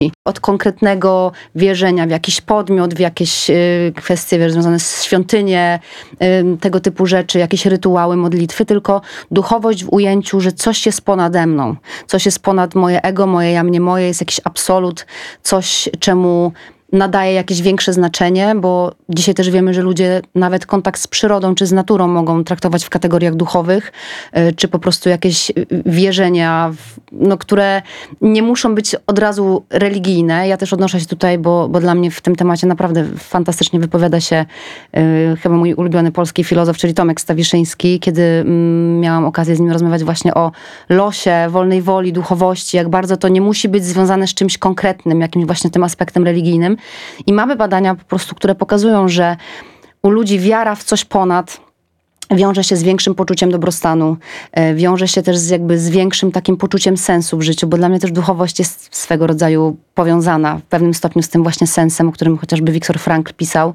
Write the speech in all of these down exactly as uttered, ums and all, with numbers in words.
Od konkretnego wierzenia w jakiś podmiot, w jakieś y, kwestie wiesz, związane z świątynię, y, tego typu rzeczy, jakieś rytuały, modlitwy, tylko duchowość w ujęciu, że coś jest ponade mną, coś jest ponad moje ego, moje ja, mnie, moje, jest jakiś absolut, coś czemu nadaje jakieś większe znaczenie, bo dzisiaj też wiemy, że ludzie nawet kontakt z przyrodą czy z naturą mogą traktować w kategoriach duchowych, czy po prostu jakieś wierzenia, no, które nie muszą być od razu religijne. Ja też odnoszę się tutaj, bo, bo dla mnie w tym temacie naprawdę fantastycznie wypowiada się yy, chyba mój ulubiony polski filozof, czyli Tomek Stawiszyński, kiedy mm, miałam okazję z nim rozmawiać właśnie o losie, wolnej woli, duchowości, jak bardzo to nie musi być związane z czymś konkretnym, jakimś właśnie tym aspektem religijnym. I mamy badania po prostu, które pokazują, że u ludzi wiara w coś ponad wiąże się z większym poczuciem dobrostanu, wiąże się też z jakby z większym takim poczuciem sensu w życiu, bo dla mnie też duchowość jest swego rodzaju powiązana w pewnym stopniu z tym właśnie sensem, o którym chociażby Viktor Frankl pisał.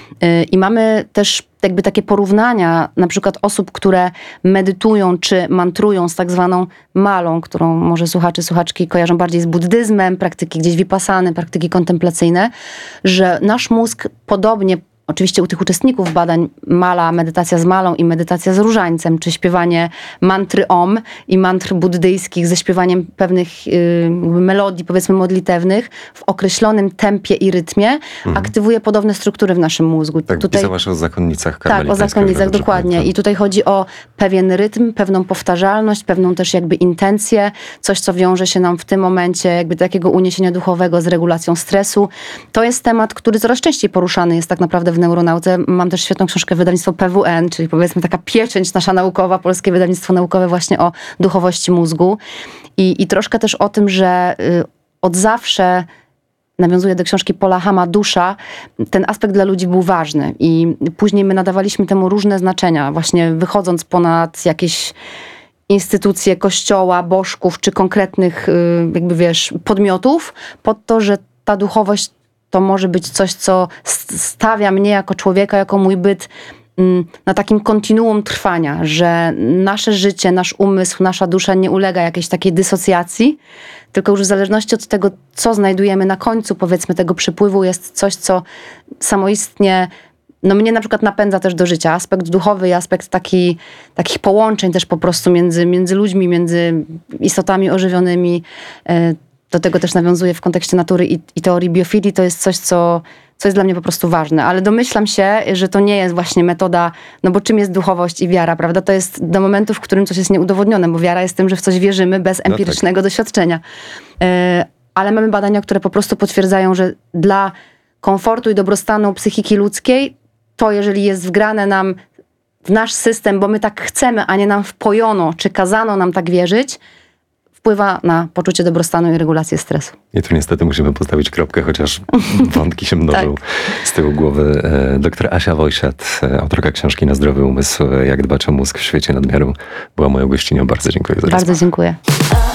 I mamy też jakby takie porównania, na przykład osób, które medytują czy mantrują z tak zwaną malą, którą może słuchacze, słuchaczki kojarzą bardziej z buddyzmem, praktyki gdzieś vipassany, praktyki kontemplacyjne, że nasz mózg podobnie, oczywiście u tych uczestników badań mala, medytacja z malą i medytacja z różańcem, czy śpiewanie mantry om i mantr buddyjskich ze śpiewaniem pewnych yy, melodii, powiedzmy modlitewnych w określonym tempie i rytmie, mhm. aktywuje podobne struktury w naszym mózgu. Tak, tutaj pisałaś o zakonnicach karmelitańskich. Tak, o zakonnicach, dokładnie. I tutaj chodzi o pewien rytm, pewną powtarzalność, pewną też jakby intencję, coś, co wiąże się nam w tym momencie jakby takiego uniesienia duchowego z regulacją stresu. To jest temat, który coraz częściej poruszany jest tak naprawdę w neuronauce. Mam też świetną książkę wydawnictwo P W N, czyli powiedzmy taka pieczęć nasza naukowa, polskie wydawnictwo naukowe właśnie o duchowości mózgu. I, i troszkę też o tym, że y, od zawsze, nawiązuję do książki Paula Hama, dusza, ten aspekt dla ludzi był ważny. I później my nadawaliśmy temu różne znaczenia, właśnie wychodząc ponad jakieś instytucje kościoła, bożków, czy konkretnych y, jakby wiesz, podmiotów, pod to, że ta duchowość to może być coś, co stawia mnie jako człowieka, jako mój byt na takim kontinuum trwania, że nasze życie, nasz umysł, nasza dusza nie ulega jakiejś takiej dysocjacji, tylko już w zależności od tego, co znajdujemy na końcu, powiedzmy, tego przypływu, jest coś, co samoistnie, no mnie na przykład napędza też do życia. Aspekt duchowy i aspekt taki, takich połączeń też po prostu między, między ludźmi, między istotami ożywionymi. Do tego też nawiązuję w kontekście natury i, i teorii biofilii. To jest coś, co, co jest dla mnie po prostu ważne. Ale domyślam się, że to nie jest właśnie metoda, no bo czym jest duchowość i wiara, prawda? To jest do momentu, w którym coś jest nieudowodnione, bo wiara jest tym, że w coś wierzymy bez empirycznego no tak. doświadczenia. Yy, ale mamy badania, które po prostu potwierdzają, że dla komfortu i dobrostanu psychiki ludzkiej, to jeżeli jest wgrane nam w nasz system, bo my tak chcemy, a nie nam wpojono, czy kazano nam tak wierzyć, wpływa na poczucie dobrostanu i regulację stresu. I tu niestety musimy postawić kropkę, chociaż wątki się mnożą tak. z tyłu głowy. Doktor Asia Wojsiat, autorka książki Na zdrowy umysł, jak dbać o mózg w świecie nadmiaru, była moją gościnią. Bardzo dziękuję za rozmowę. Bardzo dziękuję.